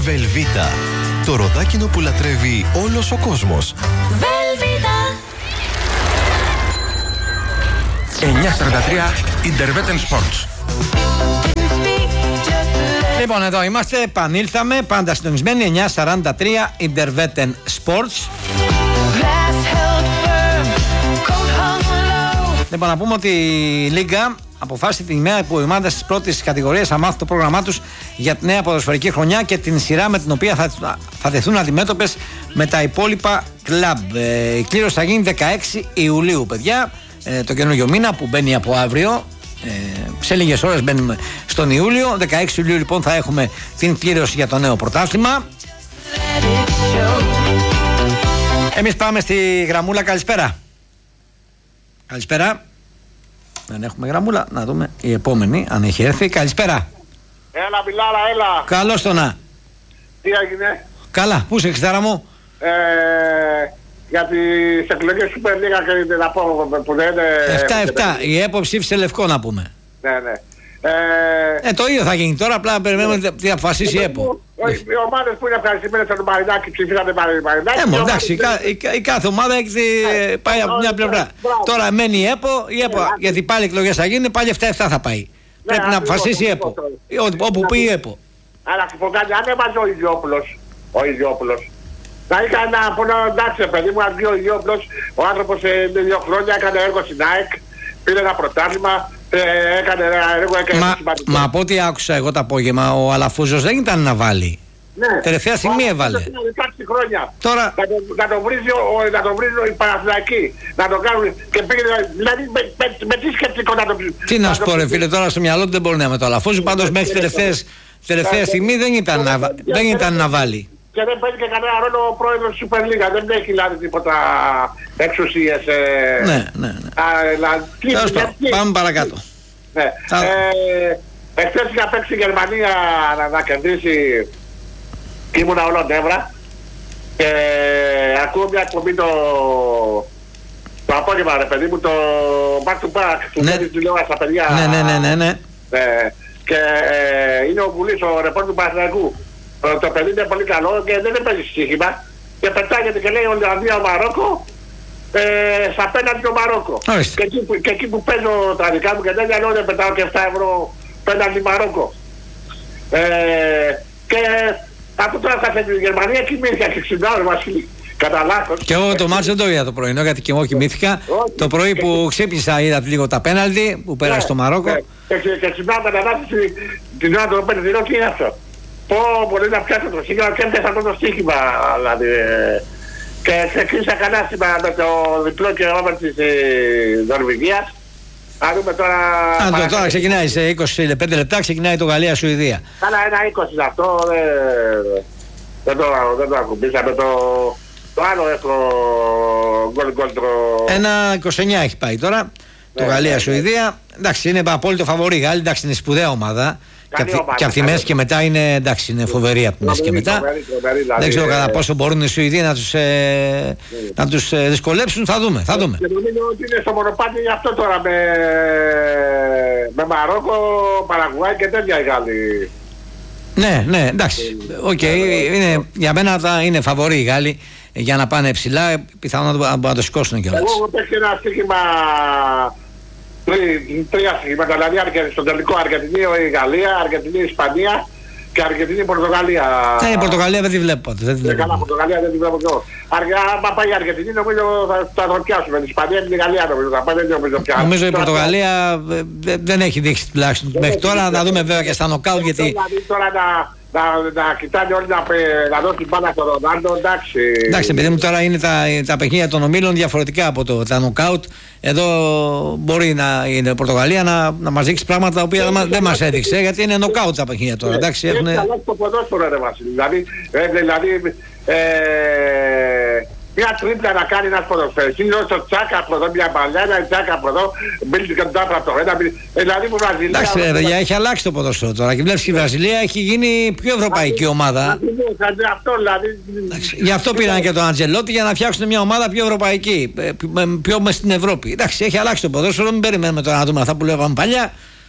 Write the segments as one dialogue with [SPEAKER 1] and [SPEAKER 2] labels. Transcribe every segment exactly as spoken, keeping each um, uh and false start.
[SPEAKER 1] Βελβίτα. Το ροδάκινο που λατρεύει όλος ο κόσμος.
[SPEAKER 2] Βελβίτα.
[SPEAKER 3] εννιά σαράντα τρία Intervetten Sports.
[SPEAKER 4] Λοιπόν, εδώ είμαστε, επανήλθαμε, πάντα συντονισμένοι, εννιά σαράντα τρία Intervetten Sports. Λοιπόν, να πούμε ότι η Λίγκα αποφάσισε την ημέρα που οι ομάδες της πρώτης κατηγορίας θα μάθουν το πρόγραμμά τους για τη νέα ποδοσφαιρική χρονιά και την σειρά με την οποία θα, θα τεθούν αντιμέτωπες με τα υπόλοιπα κλαμπ. Ε, η κλήρωση θα γίνει δεκαέξι Ιουλίου, παιδιά, ε, το καινούργιο μήνα που μπαίνει από αύριο. Ε, σε λίγες ώρες μπαίνουμε στον Ιούλιο. δεκαέξι Ιουλίου λοιπόν θα έχουμε την κλήρωση για το νέο πρωτάθλημα. Εμείς πάμε στη γραμμούλα. Καλησπέρα. Καλησπέρα. Δεν έχουμε γραμμούλα. Να δούμε η επόμενη αν έχει έρθει. Καλησπέρα.
[SPEAKER 5] Έλα Μιλάρα, έλα.
[SPEAKER 4] Καλώς το να.
[SPEAKER 5] Τι έγινε?
[SPEAKER 4] Καλά, πού είσαι Χριστάρα μου?
[SPEAKER 5] Ε, για τις εκλογές Super League και να πω που δεν είναι...
[SPEAKER 4] επτά επτά, η ΕΠΟ ψήφισε λευκό να πούμε.
[SPEAKER 5] Ναι, ναι. Ε,
[SPEAKER 4] ε, το ίδιο θα γίνει τώρα, απλά περιμένουμε τι αποφασίσει η ΕΠΟ.
[SPEAKER 5] Οι ομάδες που είναι ευχαριστημένες από τον Μαρινάκη ψήφισαν Μαρινάκη.
[SPEAKER 4] Ε, μόνο εντάξει, η, η, η κάθε ομάδα έχει ε, πάει από μια πλευρά. Τώρα μένει η ΕΠΟ, η ΕΠΟ yeah, γιατί πάλι εκλογές θα γίνουν, πάλι επτά επτά θα πάει. Yeah, πρέπει να αποφασίσει η ΕΠΟ. Όπου πει η ΕΠΟ.
[SPEAKER 5] Αλλά σου πω κάτι, αν έβαζε ο Ιδιόπουλος, ο Ιδιόπουλος, να είχα ένα πόνο, εντάξει παιδί μου, αν βγει ο Ιδιόπουλος, ο άνθρωπος σε δύο χρόνια έκανε έργο στην ΑΕΚ, πήρε ένα πρωτάθλημα, ε, έκανε ένα έργο, έκανε
[SPEAKER 4] μα, σημαντικό. Μα από ό,τι άκουσα εγώ το απόγευμα, ο Αλαφούζος δεν ήταν να βάλει. Ναι. Τελευταία στιγμή ο, έβαλε.
[SPEAKER 5] είκοσι χρόνια.
[SPEAKER 4] Τώρα...
[SPEAKER 5] Να το, να το βρίζει να το βρίζει οι Παναθηναϊκοί, να το κάνουν και πήγαινε, δηλαδή με, με, με τι σκεπτικό να το πει.
[SPEAKER 4] Τι να σου πω ρε φίλε, τώρα στο μυαλό του δεν μπορεί να είναι με το Αλαφούζο, πάντως μέχρι τελευταία στιγμή δεν ήταν, να, δεν ήταν να βάλει.
[SPEAKER 5] Και δεν παίζει και κανένα ρόλο ο πρόεδρος της Super League. Δεν έχει δηλαδή τίποτα εξουσίες. Ε,
[SPEAKER 4] ναι, ναι, ναι. Α, δηλαδή, τι, πάμε παρακάτω.
[SPEAKER 5] Ναι. Ε, εχθές είχα παίξει η Γερμανία να, να κερδίσει και ήμουνα όλο νεύρα. Και ακούω μια εκπομπή το, το απόγευμα ρε παιδί μου, το Back to Back του
[SPEAKER 4] ναι.
[SPEAKER 5] του λέω στα παιδιά.
[SPEAKER 4] Ναι, ναι, ναι, ναι, ναι.
[SPEAKER 5] Ε, και ε, είναι ο Βουλής, ο ρεπόρτερ του Παναθηναϊκού. Το παιδί είναι πολύ καλό και δεν παίζει στοίχημα και πετάγεται και λέει Ολλανδία Μαρόκο ε, στα πέναντι το Μαρόκο. Και εκεί, που, και εκεί που παίζω τα δικά μου και τέτοια λέω δεν πετάω και επτά ευρώ πέναντι Μαρόκο. Ε, και από τώρα θα φέρει η Γερμανία κοιμήθηκα και ξυπνάω Βασίλη. Κατά λάθος.
[SPEAKER 4] Και εγώ το μάτσο δεν το είδα το πρωινό γιατί και εγώ κοιμήθηκα. Όχι, το πρωί και που ξύπνησα είδα λίγο τα πέναλτι που πέρασε στο Μαρόκο.
[SPEAKER 5] Και ξυπνάω κατά λάθος την ώρα του πέντε τι είναι αυτό. Πω, μπορεί να πιάσω το σύγχρονο και έπιασα αυτό το στοίχημα, δηλαδή. Και ξεκίνησα καλά σήμερα με το διπλό και over της Νορβηγίας. Αν δούμε τώρα...
[SPEAKER 4] Αν το τώρα ξεκινάει σε είκοσι πέντε λεπτά, ξεκινάει το Γαλλία-Σουηδία.
[SPEAKER 5] Καλά, ένα είκοσι είναι αυτό, δεν το, δεν το ακουμπήσαμε. Το, το άλλο έχω γκολ γκολ το...
[SPEAKER 4] Ένα είκοσι εννιά έχει πάει τώρα, ναι, το Γαλλία-Σουηδία. Ναι, ναι. Εντάξει, είναι πολύ το φαβορί, Γάλλοι, εντάξει, είναι σπουδαία ομάδα. Και από τη μέση και μετά είναι, εντάξει, είναι φοβερή από τη μέση και μετά. Δεν ξέρω κατά πόσο μπορούν οι Σουηδοί να τους, ε, να τους ε, δυσκολέψουν, θα δούμε, θα δούμε.
[SPEAKER 5] Και νομίζω ότι είναι στο μονοπάτι γι' αυτό τώρα με, με Μαρόκο, Παραγουάι και τέτοια οι Γάλλοι.
[SPEAKER 4] Ναι, ναι, εντάξει, οκ, okay, είναι, για μένα θα είναι φαβορή οι Γάλλοι για να πάνε ψηλά, πιθανόν να, να το σηκώσουν κιόλας.
[SPEAKER 5] Εγώ έχω παίξει ένα στοίχημα... Τρία στοιχήματα, δηλαδή στον τελικό Αργεντινή η Γαλλία, Αργεντινή η Ισπανία και Αργεντινή η Πορτογαλία.
[SPEAKER 4] Ναι, η Πορτογαλία δεν τη βλέπω. Δεν τη βλέπω.
[SPEAKER 5] Καλά, η Πορτογαλία δεν τη βλέπω και εγώ. Αν πάει η Αργεντινή νομίζω θα το πιάσουμε. Η Ισπανία και η Γαλλία νομίζω θα πάει, δεν νομίζω πια.
[SPEAKER 4] Νομίζω η Πορτογαλία δεν έχει δείξει τουλάχιστον μέχρι τώρα. Να δούμε βέβαια και στα νοκάουτ γιατί.
[SPEAKER 5] Τώρα να, να κοιτάνε όλοι να, να δώσουν μπάλα στον Ρονάλντο, εντάξει.
[SPEAKER 4] Εντάξει, επειδή μου τώρα είναι τα, τα παιχνίδια των ομίλων διαφορετικά από το, τα νοκάουτ. Εδώ μπορεί να είναι η Πορτογαλία να, να μας δείξει πράγματα τα οποία δεν, δεν μας έδειξε, γιατί είναι νοκάουτ τα παιχνίδια τώρα. Εντάξει,
[SPEAKER 5] έχουν... Έχει αλλάξει το ποδόσφαιρο, ρε Βασίλη. Δηλαδή, ε, δηλαδή ε, μια τρίπλα να κάνει ένας ποδοσφαιριστής, στο τσάκα από εδώ, μια παλιά, ένα τσάκα από εδώ, μπήκε και το από το ένα, δηλαδή που Βραζιλία...
[SPEAKER 4] Εντάξει ρε παιδιά, έχει αλλάξει το ποδοσφαίρο τώρα και βλέπεις η Βραζιλία έχει γίνει πιο ευρωπαϊκή ομάδα.
[SPEAKER 5] Αυτό δηλαδή...
[SPEAKER 4] Γι' αυτό πήραν και τον Αντζελότη για να φτιάξουν μια ομάδα πιο ευρωπαϊκή, πιο μες στην Ευρώπη. Εντάξει, έχει αλλάξει το ποδόσφαιρο, μην περιμένουμε τώρα να δούμε αυτά που λέγαμε παλιά.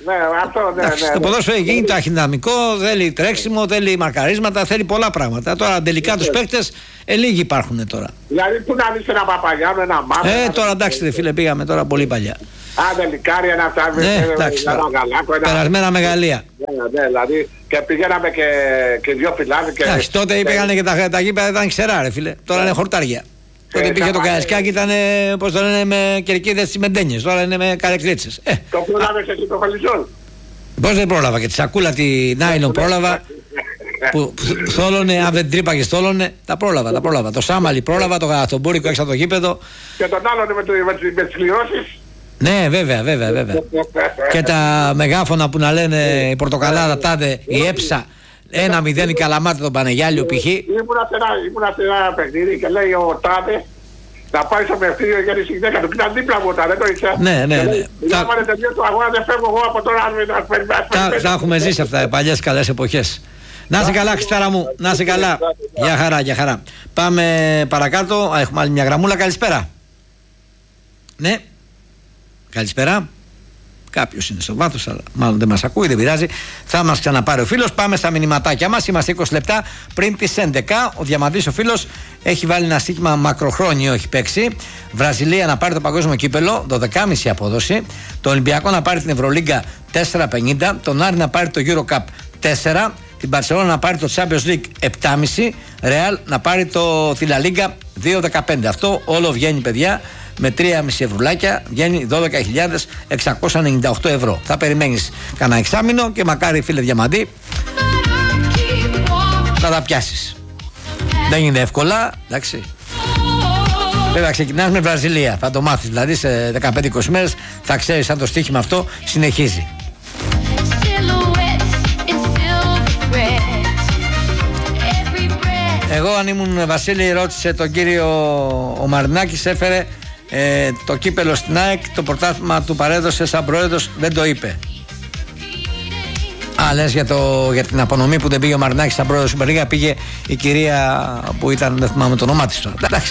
[SPEAKER 5] Ναι, αυτό, ναι,
[SPEAKER 4] Εντάξει,
[SPEAKER 5] ναι,
[SPEAKER 4] το
[SPEAKER 5] ναι.
[SPEAKER 4] ποδόσφαιρο έχει γίνει το αχυνδαμικό, θέλει τρέξιμο, θέλει μαρκαρίσματα, θέλει πολλά πράγματα. Τώρα τελικά τους παίκτες ε, λίγοι υπάρχουν τώρα.
[SPEAKER 5] Δηλαδή, πού να δεις ένα Παπαγιάννο, ένα Μάμα.
[SPEAKER 4] Ε, τώρα εντάξει, ρε φίλε, πήγαμε τώρα πολύ παλιά.
[SPEAKER 5] Άντε λικάρι, ένα φτάνει,
[SPEAKER 4] Ναι,
[SPEAKER 5] ένα
[SPEAKER 4] εντάξει, τώρα.
[SPEAKER 5] γαλάκο, ένα...
[SPEAKER 4] Περασμένα μεγαλεία.
[SPEAKER 5] Ναι, ναι, δηλαδή, και πηγαίναμε και, και δυο φιλάδες και...
[SPEAKER 4] Εντάξει, τότε πήγανε και τα, τα γήπεδα ήταν ξερά, ρε φίλε. Τώρα είναι χορτάρια. Τότε πήγε το Καραϊσκάκι, ήταν, πώς το λένε, με κερκίδες στις μεντένιες. Τώρα είναι με καρεκλίτσες. Ε,
[SPEAKER 5] Το πρόλαβες εσύ το Χολιζόν.
[SPEAKER 4] πώς δεν πρόλαβα, και τη σακούλα τη Νάιλον πρόλαβα. Που θόλωνε, αν δεν τρύπαγε, θόλωνε. Τα πρόλαβα, τα πρόλαβα. Το Σάμαλι πρόλαβα, το γαθομπούρικο έξω από το γήπεδο.
[SPEAKER 5] Και τον άλλον με, το, με, τις- με τις κληρώσεις.
[SPEAKER 4] Ναι, βέβαια, βέβαια, βέβαια. Και τα μεγάφωνα που να λένε η Πορτοκαλάδα τάδε, η Έψα, ένα μηδέν η Καλαμάτα τον Πανεγιάλιο π.χ.
[SPEAKER 5] Ήμουνα σε ένα, ήμουνα σε ένα παιχνίδι και λέει ο Τάδε να πάει στο μευτήριο για τη γυναίκα του. Ήταν δίπλα μου όταν δεν το ήξερα.
[SPEAKER 4] Ναι, ναι, ναι.
[SPEAKER 5] Για να τελειώσει το αγώνα, δεν φεύγω εγώ από τώρα. αν δεν- αν δεν- αν
[SPEAKER 4] Τα,
[SPEAKER 5] δεν-
[SPEAKER 4] τα έχουμε ζήσει αυτά, οι παλιές καλές εποχές. Να είσαι καλά, Χριστάρα μου, να είσαι καλά. Γεια χαρά, γεια χαρά. Πάμε παρακάτω. Α, έχουμε άλλη μια γραμμούλα. Καλησπέρα. Ναι. Καλησπέρα. Κάποιος είναι στο βάθος, αλλά μάλλον δεν μας ακούει, δεν πειράζει. Θα μας ξαναπάρει ο φίλος. Πάμε στα μηνυματάκια μας. Είμαστε είκοσι λεπτά πριν τις έντεκα. Ο Διαμαντής ο φίλος έχει βάλει ένα στοίχημα μακροχρόνιο, έχει παίξει. Βραζιλία να πάρει το παγκόσμιο κύπελο, δώδεκα κόμμα πέντε απόδοση. Το Ολυμπιακό να πάρει την Ευρωλίγκα τέσσερα πενήντα. Τον Άρη να πάρει το Eurocup τέσσερα. Την Μπαρσελόνα να πάρει το Champions League επτά κόμμα πέντε. Ρεάλ να πάρει το τη Λα Λίγκα δύο δεκαπέντε. Αυτό όλο βγαίνει, παιδιά, με τρία κόμμα πέντε ευρουλάκια, βγαίνει δώδεκα χιλιάδες εξακόσια ενενήντα οκτώ ευρώ. Θα περιμένεις κανένα εξάμηνο και μακάρι, φίλε Διαμαντή, να τα πιάσεις. Δεν είναι εύκολα, εντάξει. Βέβαια ξεκινάς με Βραζιλία, θα το μάθεις, δηλαδή σε δεκαπέντε είκοσι μέρες θα ξέρεις αν το στοίχημα αυτό συνεχίζει. Εγώ αν ήμουν Βασίλη, ρώτησε τον κύριο ο Μαρινάκης, έφερε ε, το κύπελο στην ΑΕΚ, το πρωτάθλημα του παρέδωσε σαν πρόεδρος, δεν το είπε. Α, λες για, το, για την απονομή που δεν πήγε ο Μαρινάκης σαν πρόεδρος Super League, πήγε η κυρία που ήταν, δεν θυμάμαι το όνομά της τώρα. Εντάξει.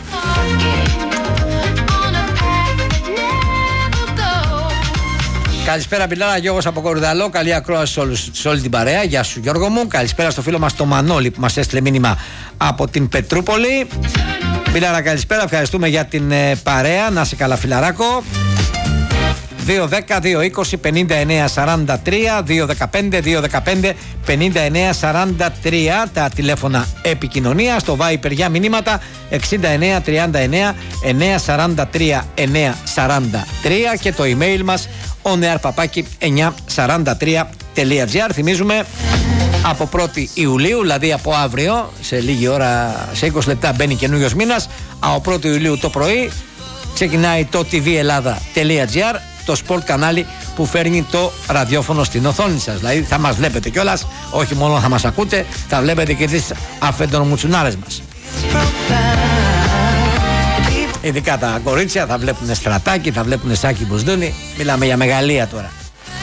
[SPEAKER 4] Καλησπέρα, Πιλάρα, Γιώργος από Κορυδαλό. Καλή ακρόαση σε, όλους, σε όλη την παρέα. Γεια σου, Γιώργο μου. Καλησπέρα στο φίλο μας το Μανώλη που μας έστειλε μήνυμα από την Πετρούπολη. Πιλάρα, καλησπέρα. Ευχαριστούμε για την ε, παρέα. Να είσαι καλά, φιλαράκο. δύο δέκα δύο είκοσι πενήντα εννέα σαράντα τρία, δύο δεκαπέντε δύο δεκαπέντε πενήντα εννέα σαράντα τρία τα τηλέφωνα επικοινωνίας, το Viper για μηνύματα εξήντα εννέα τριάντα εννέα εννέα σαράντα τρία εννέα σαράντα τρία και το email μας onearpapaki εννιακόσια σαράντα τρία τελεία τζι άρ. Θυμίζουμε από πρώτη Ιουλίου, δηλαδή από αύριο, σε λίγη ώρα, σε είκοσι λεπτά μπαίνει καινούριος μήνας. Από πρώτη Ιουλίου το πρωί ξεκινάει το τι βι Ελλάδα τελεία τζι άρ, το sport κανάλι που φέρνει το ραδιόφωνο στην οθόνη σας. Δηλαδή θα μας βλέπετε κιόλας, όχι μόνο θα μας ακούτε, θα βλέπετε και τις αφεντονομουτσουνάρες μας. Ειδικά τα κορίτσια θα βλέπουν Στρατάκι, θα βλέπουν Σάκη Μπουσδούνη. Μιλάμε για μεγαλεία τώρα.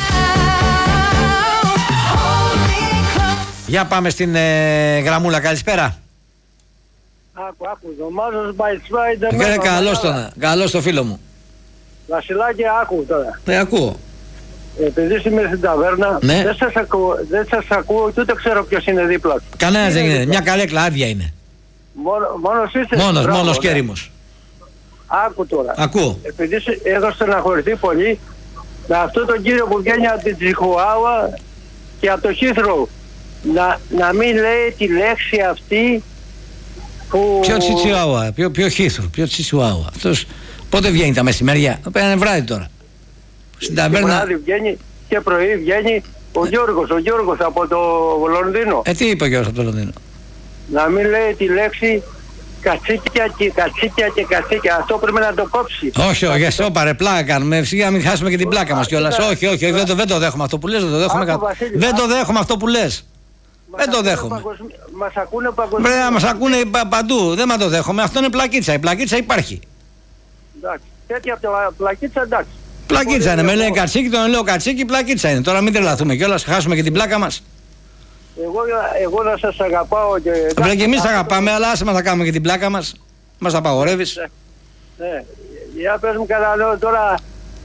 [SPEAKER 4] Για πάμε στην ε, γραμμούλα, καλησπέρα.
[SPEAKER 2] Άκου, άκου, Δωμάζος by Spider-Man.
[SPEAKER 4] Ε, καλώς τον, καλώς το φίλο μου.
[SPEAKER 2] Βασιλάκη, άκου τώρα.
[SPEAKER 4] Ναι, ακούω.
[SPEAKER 2] Επειδή είμαι στην ταβέρνα,
[SPEAKER 4] Ναι.
[SPEAKER 2] δεν σας ακούω, δεν σας ακούω και ούτε ξέρω ποιος είναι δίπλα του.
[SPEAKER 4] Κανένας δεν είναι, μια καρέκλα άδεια είναι.
[SPEAKER 2] Μόνο, μόνος είστε.
[SPEAKER 4] Μόνος,
[SPEAKER 2] Μπράβο,
[SPEAKER 4] μόνος
[SPEAKER 2] ναι.
[SPEAKER 4] και έρημος.
[SPEAKER 2] Άκου τώρα.
[SPEAKER 4] Ακούω.
[SPEAKER 2] Επειδή σε- έχω στεναχωρηθεί πολύ με αυτόν τον κύριο που βγαίνει από την Τσιχουάουα και από το Χίθρο να, να μην λέει τη λέξη αυτή που...
[SPEAKER 4] Ποιο Τσιτσιουάουα, ποιο, ποιο Χίθρο, ποιο Τσιτσιουάουα. Αυτός πότε βγαίνει τα μεσημέρια, το πέρανε βράδυ τώρα. Στην
[SPEAKER 2] Και
[SPEAKER 4] ταβέρνα.
[SPEAKER 2] βράδυ βγαίνει και πρωί βγαίνει ο Γιώργος, ο Γιώργος από το Λονδίνο.
[SPEAKER 4] Ε, τι είπε ο Γιώργος από το Λονδίνο.
[SPEAKER 2] Να μην λέει τη λέξη κατσίκια και κατσίκια και κατσίκια. Αυτό πρέπει να το κόψει.
[SPEAKER 4] Όχι, όχι, εσύ όπαρε, πλάκα κάνουμε. Σιγά μην χάσουμε και την πλάκα μας κιόλας. Όχι, όχι, όχι, δεν το, δεν το δέχομαι αυτό που λες. Δεν το δέχομαι,
[SPEAKER 2] Άκου,
[SPEAKER 4] κα-
[SPEAKER 2] Βασίλη,
[SPEAKER 4] δεν το
[SPEAKER 2] άκου.
[SPEAKER 4] δέχομαι αυτό που λες.
[SPEAKER 2] Μας
[SPEAKER 4] Δεν το
[SPEAKER 2] ακούνε
[SPEAKER 4] δέχομαι.
[SPEAKER 2] παγκοσμι- Μας ακούνε παγκοσμίως.
[SPEAKER 4] Πρέπει να μας ακούνε πα- παντού. Δεν μα το δέχομαι. Αυτό είναι πλακίτσα. Η πλακίτσα υπάρχει.
[SPEAKER 2] Εντάξει. Τέτοια από τα πλακίτσα, εντάξει.
[SPEAKER 4] Πλακίτσα είναι. Με
[SPEAKER 2] Εγώ-
[SPEAKER 4] λένε κατσίκι, τον λέω κατσίκι, πλακίτσα είναι. Τώρα μην τρελαθούμε κιόλας, χάσουμε και την πλάκα μας.
[SPEAKER 2] Εγώ, εγώ να σας αγαπάω και...
[SPEAKER 4] Πρέπει και εμείς αγαπάμε, αλλά άσε μας να κάνουμε και την πλάκα μας. Μας απαγορεύεις.
[SPEAKER 2] Ναι. Για πες μου καλά, λέω τώρα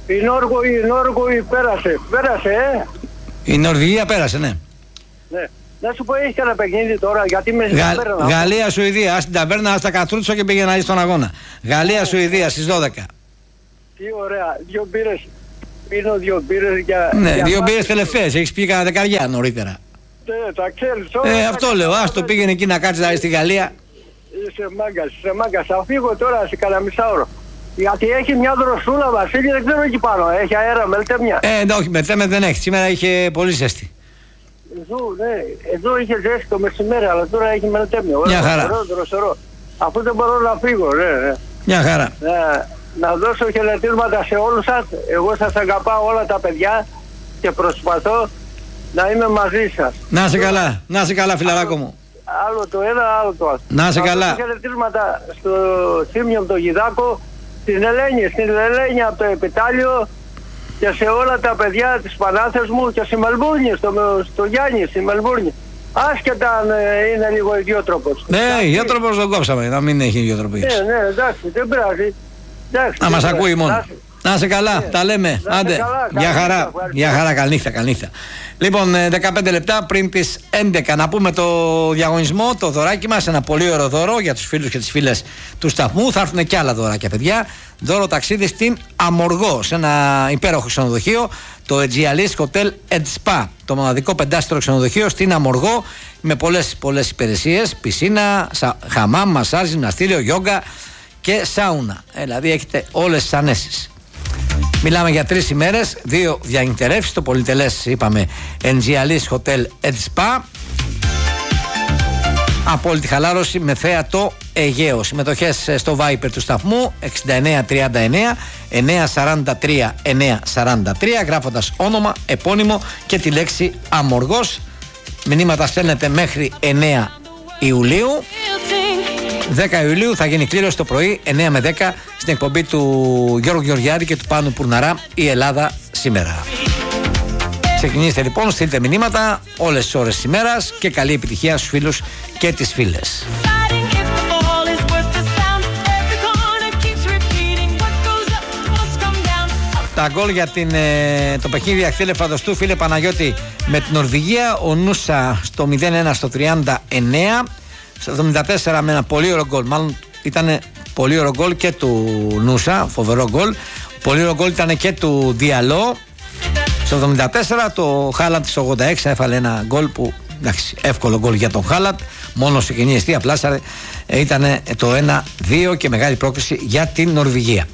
[SPEAKER 2] Η Νόργο, η Νόργο η πέρασε. Πέρασε, ε.
[SPEAKER 4] Η Νορβηγία πέρασε, ναι.
[SPEAKER 2] Ναι. Να σου πω, έχει κανένα παιχνίδι τώρα, γιατί με
[SPEAKER 4] Γα...
[SPEAKER 2] ταβέρνα.
[SPEAKER 4] Γαλλία-Σουηδία. Α την ταβέρνα, α τα κατρούτσο και πήγε να δει τον αγώνα. Γαλλία-Σουηδία στις δώδεκα.
[SPEAKER 2] Τι ωραία. Δύο μπύρες. Πίνω δύο μπύρες για...
[SPEAKER 4] Ναι,
[SPEAKER 2] για
[SPEAKER 4] δύο
[SPEAKER 2] μάτια.
[SPEAKER 4] μπύρες τελευταίες. Έχεις πει κανένα δεκαριά νωρίτερα.
[SPEAKER 2] Ναι, τα ξέρεις όλα.
[SPEAKER 4] Ε, αυτό λέω. Ας το πήγαινε εκεί να κάτσει να δει στη Γαλλία.
[SPEAKER 2] Είσαι μάγκας, είσαι μάγκας. Θα φύγω τώρα σε κανένα μισάωρο. Γιατί έχει μια δροσούλα, Βασίλη, δεν ξέρω εκεί πάνω. Έχει αέρα, μελτέμια.
[SPEAKER 4] Ε, ναι, όχι, μελτέμια δεν έχει. Σήμερα είχε πολύ ζέστη.
[SPEAKER 2] Εδώ, ναι, εδώ είχε ζέστη το μεσημέρι, αλλά τώρα έχει μελτέμια.
[SPEAKER 4] Μια χαρά.
[SPEAKER 2] Ωραίο, δροσερό. Αφού δεν μπορώ να φύγω, ναι, ναι.
[SPEAKER 4] Μια χαρά.
[SPEAKER 2] Να, να δώσω χαιρετίσματα σε όλους σας. Εγώ σας αγαπάω όλα τα παιδιά και προσπαθώ να είμαι μαζί σας.
[SPEAKER 4] Να είσαι καλά, να είσαι καλά, φιλαράκο μου.
[SPEAKER 2] Άλλο το ένα, άλλο το άλλο.
[SPEAKER 4] Να είσαι καλά.
[SPEAKER 2] Να δώσω χαιρετίσματα στο Θήμιο από τον Γιδάκο, στην Ελένη, στην Ελένη από το Επιτάλιο και σε όλα τα παιδιά της Πανάθες μου και στη Μελβούρνη, στο, στο Γιάννη, στη Μελβούρνη. Άσχετα αν ε, είναι λίγο ιδιότροπος.
[SPEAKER 4] Ναι, ιδιότροπος τον κόψαμε, να μην έχει ιδιότροπο.
[SPEAKER 2] Ναι, ναι, εντάξει, δεν πειράζει. Εντάξει,
[SPEAKER 4] να
[SPEAKER 2] δεν
[SPEAKER 4] μας
[SPEAKER 2] πειράζει.
[SPEAKER 4] ακούει μόνο.
[SPEAKER 2] Εντάξει.
[SPEAKER 4] Να είσαι καλά,
[SPEAKER 2] Ναι.
[SPEAKER 4] τα λέμε.
[SPEAKER 2] Να είσαι
[SPEAKER 4] Άντε,
[SPEAKER 2] καλά,
[SPEAKER 4] για
[SPEAKER 2] καλή
[SPEAKER 4] χαρά,
[SPEAKER 2] νύχτα,
[SPEAKER 4] για χαρά, καληνύχτα, καληνύχτα. Λοιπόν, ε, δεκαπέντε λεπτά πριν τις έντεκα να πούμε το διαγωνισμό, το δωράκι μας, ένα πολύ ωραίο δώρο για τους φίλους και τις φίλες του σταθμού. Θα έρθουν και άλλα δωράκια, παιδιά. Δώρο ταξίδι στην Αμοργό, σε ένα υπέροχο ξενοδοχείο, το Aegealis Hotel and Spa, το μοναδικό πεντάστερο ξενοδοχείο στην Αμοργό, με πολλές, πολλές υπηρεσίες, πισίνα, σα, χαμάμ, μασάζ, γυμναστήριο, γιόγκα και σάουνα. Ε, δηλαδή έχετε όλες τις ανέσεις. Μιλάμε για τρεις ημέρες, δύο διανυκτερεύσεις, το πολυτελές είπαμε Aegealis Hotel and Spa. Απόλυτη χαλάρωση με θέατο Αιγαίο. Συμμετοχές στο Viper του σταθμού εξήντα εννέα τριάντα εννέα εννιακόσια σαράντα τρία εννιακόσια σαράντα τρία, γράφοντας όνομα, επώνυμο και τη λέξη Αμοργός. Μηνύματα στέλνετε μέχρι εννέα Ιουλίου. δέκα Ιουλίου θα γίνει κλήρωση το πρωί εννέα με δέκα στην εκπομπή του Γιώργου Γεωργιάδη και του Πάνου Πουρναρά, η Ελλάδα σήμερα. Ξεκινήστε λοιπόν, στείλτε μηνύματα όλες τις ώρες της ημέρας και καλή επιτυχία στους φίλους και τις φίλες. Τα γκολ για την, ε, το παιχνίδι Αχθήλε Φαδοστού, φίλε Παναγιώτη, με την Νορβηγία. Ο Νούσα στο μηδέν ένα στο τριάντα εννέα, στο εβδομήντα τέσσερα με ένα πολύ ωραίο γκολ. Μάλλον ήταν πολύ ωραίο γκολ και του Νούσα, φοβερό γκολ. Πολύ ωραίο γκολ ήταν και του Διαλό. Στο εβδομήντα τέσσερα το Χάλαντ στο ογδόντα έξι έφαλε ένα γκολ που, εντάξει, εύκολο γκολ για τον Χάλαντ. Μόνο σε κοινή αιστεία πλάσαρε, ε, ήταν το ένα δύο και μεγάλη πρόκληση για την Νορβηγία.